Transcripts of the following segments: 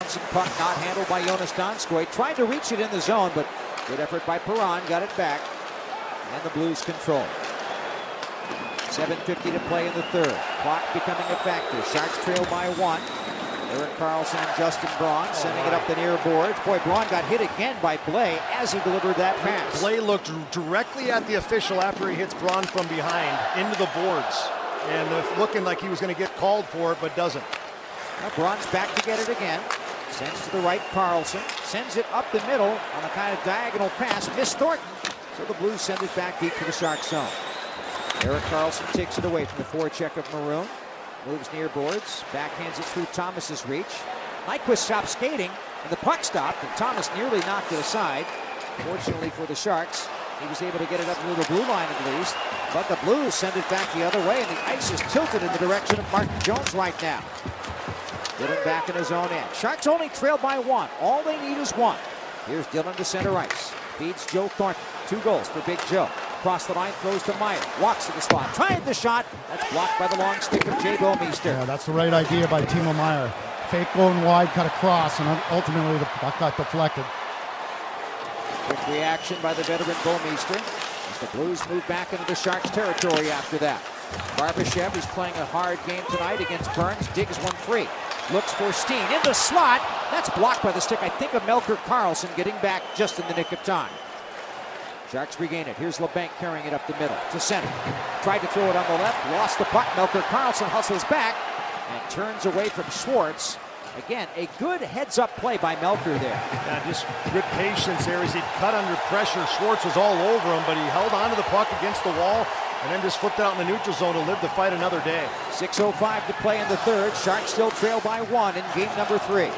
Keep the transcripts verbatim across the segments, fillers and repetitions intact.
Bouncing puck not handled by Jonas Donskoy. Tried to reach it in the zone, but good effort by Perron. Got it back. And the Blues control. seven fifty to play in the third. Clock becoming a factor. Sharks trail by one. Erik Karlsson and Justin Braun sending it up the near boards. Boy, Braun got hit again by Blais as he delivered that pass. Blais looked directly at the official after he hits Braun from behind into the boards. And uh, looking like he was going to get called for it, but doesn't. Now Braun's back to get it again. Sends to the right Karlsson. Sends it up the middle on a kind of diagonal pass. Missed Thornton. So the Blues send it back deep to the Sharks zone. Erik Karlsson takes it away from the forecheck of Maroon. Moves near boards, backhands it through Thomas's reach. Nyquist stopped skating, and the puck stopped, and Thomas nearly knocked it aside. Fortunately for the Sharks, he was able to get it up near the blue line at least. But the Blues send it back the other way, and the ice is tilted in the direction of Martin Jones right now. Dillon back in his own end. Sharks only trail by one. All they need is one. Here's Dillon to center ice. Feeds Joe Thornton. Two goals for Big Joe. Across the line, throws to Meyer. Walks to the slot. Tried the shot. That's blocked by the long stick of Jay Bouwmeester. Yeah, that's the right idea by Timo Meyer. Fake going wide, cut across, and ultimately the puck got deflected. Quick reaction by the veteran Bouwmeester as the Blues move back into the Sharks' territory after that. Barbashev, who's playing a hard game tonight against Burns, digs one free. Looks for Steen in the slot. That's blocked by the stick, I think, of Melker Karlsson, getting back just in the nick of time. Sharks regain it. Here's LeBanc carrying it up the middle to center. Tried to throw it on the left. Lost the puck. Melker Karlsson hustles back and turns away from Schwartz. Again, a good heads-up play by Melker there. Yeah, just good patience there as he cut under pressure. Schwartz was all over him, but he held onto the puck against the wall and then just flipped out in the neutral zone to live the fight another day. six oh five to play in the third. Sharks still trail by one in game number three.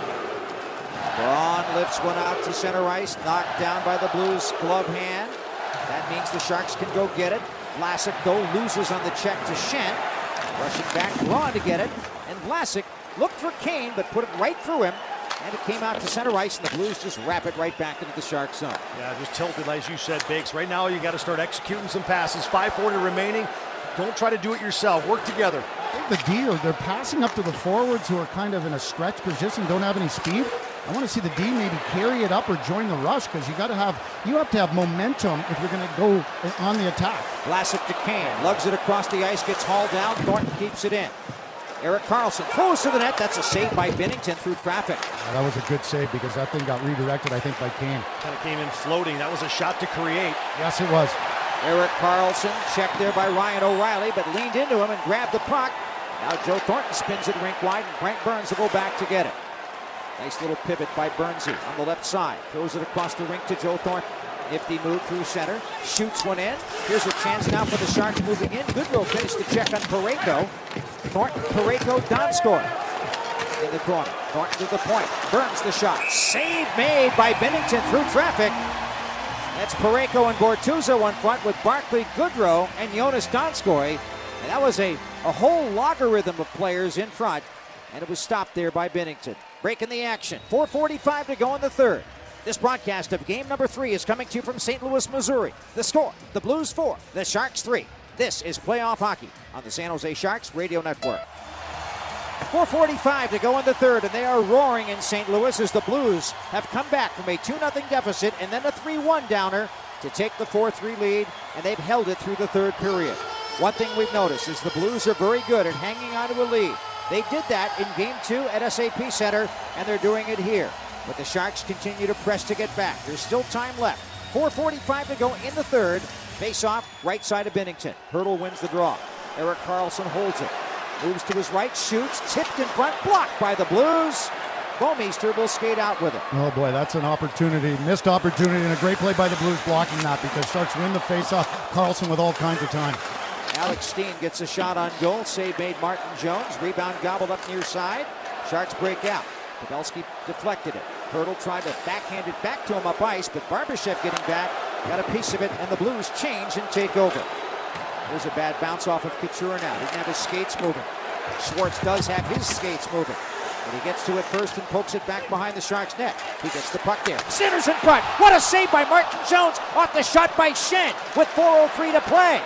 Braun lifts one out to center ice, knocked down by the Blues' glove hand. That means the Sharks can go get it. Vlasic, though, loses on the check to Schenn. Rushing back, Braun to get it. And Vlasic looked for Kane, but put it right through him. And it came out to center ice, and the Blues just wrap it right back into the Sharks zone. Yeah, just tilted, as you said, Bakes. Right now, you got to start executing some passes. five forty remaining. Don't try to do it yourself. Work together. I think the D, they're passing up to the forwards who are kind of in a stretch position, don't have any speed. I want to see the D maybe carry it up or join the rush, because you got to have you have to have momentum if you're going to go on the attack. Vlasic to Kane, lugs it across the ice, gets hauled down. Thornton keeps it in. Erik Karlsson throws to the net. That's a save by Binnington through traffic. Yeah, that was a good save because that thing got redirected, I think, by Kane. Kind of came in floating. That was a shot to create. Yes, it was. Erik Karlsson checked there by Ryan O'Reilly, but leaned into him and grabbed the puck. Now Joe Thornton spins it rink wide, and Brent Burns will go back to get it. Nice little pivot by Burnsy on the left side. Throws it across the rink to Joe Thornton. Nifty move through center. Shoots one in. Here's a chance now for the Sharks moving in. Goodrow finished the check on Parayko. Thornton, Parayko, Donskoy in the corner. Thornton to the point. Burns the shot. Save made by Binnington through traffic. That's Parayko and Bortuzzo in front with Barclay Goodrow and Jonas Donskoy. And that was a, a whole logarithm of players in front. And it was stopped there by Binnington. Breaking the action. four forty-five to go in the third. This broadcast of game number three is coming to you from Saint Louis, Missouri. The score, the Blues four, the Sharks three. This is playoff hockey on the San Jose Sharks Radio Network. four forty-five to go in the third, and they are roaring in Saint Louis as the Blues have come back from a two nothing deficit and then a three one downer to take the four three lead, and they've held it through the third period. One thing we've noticed is the Blues are very good at hanging on to a lead. They did that in game two at S A P Center, and they're doing it here. But the Sharks continue to press to get back. There's still time left. four forty-five to go in the third. Face off, right side of Binnington. Hurdle wins the draw. Erik Karlsson holds it. Moves to his right, shoots, tipped in front, blocked by the Blues. Bouwmeester will skate out with it. Oh boy, that's an opportunity. Missed opportunity, and a great play by the Blues blocking that, because Sharks win the face-off. Karlsson with all kinds of time. Alex Steen gets a shot on goal. Save made Martin Jones. Rebound gobbled up near side. Sharks break out. Pavelski deflected it. Hurdle tried to backhand it back to him up ice, but Barbashev getting back, got a piece of it, and the Blues change and take over. There's a bad bounce off of Couture now. Didn't have his skates moving. Schwartz does have his skates moving. But he gets to it first and pokes it back behind the Sharks' net. He gets the puck there. Centers in front. What a save by Martin Jones off the shot by Schenn with four oh three to play.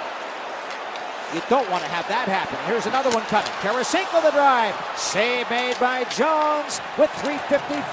You don't want to have that happen. Here's another one coming. Tarasenko the drive. Save made by Jones with three fifty.